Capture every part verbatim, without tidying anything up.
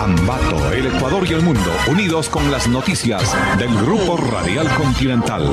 Ambato, el Ecuador y el mundo, unidos con las noticias del Grupo Radial Continental.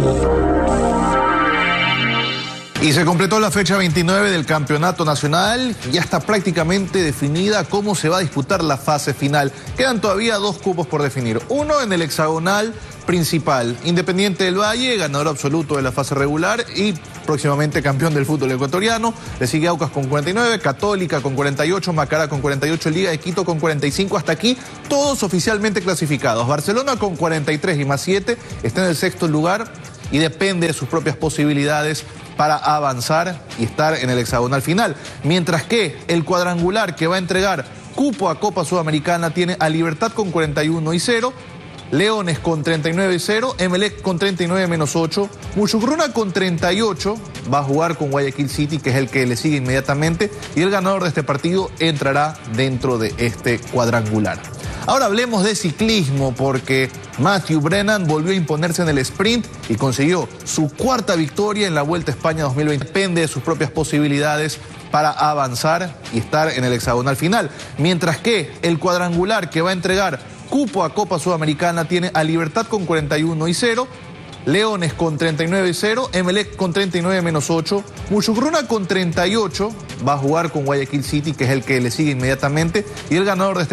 Y se completó la fecha veintinueve del Campeonato Nacional. Ya está prácticamente definida cómo se va a disputar la fase final. Quedan todavía dos cupos por definir. Uno en el hexagonal principal. Independiente del Valle, ganador absoluto de la fase regular y próximamente campeón del fútbol ecuatoriano. Le sigue Aucas con cuarenta y nueve, Católica con cuarenta y ocho, Macará con cuarenta y ocho, Liga de Quito con cuarenta y cinco. Hasta aquí todos oficialmente clasificados. Barcelona con cuarenta y tres y más siete está en el sexto lugar y depende de sus propias posibilidades para avanzar y estar en el hexagonal final. Mientras que el cuadrangular que va a entregar cupo a Copa Sudamericana tiene a Libertad con cuarenta y uno y cero, Leones con treinta y nueve y cero, Emelec con treinta y nueve menos ocho, Muchugruna con treinta y ocho, va a jugar con Guayaquil City, que es el que le sigue inmediatamente, y el ganador de este partido entrará dentro de este cuadrangular. Ahora hablemos de ciclismo, porque Matthew Brennan volvió a imponerse en el sprint y consiguió su cuarta victoria en la Vuelta a España dos mil veinte. Depende de sus propias posibilidades para avanzar y estar en el hexagonal final. Mientras que el cuadrangular que va a entregar cupo a Copa Sudamericana tiene a Libertad con cuarenta y uno y cero, Leones con treinta y nueve y cero, Emelec con treinta y nueve menos ocho, Muchugruna con treinta y ocho, va a jugar con Guayaquil City, que es el que le sigue inmediatamente, y el ganador de este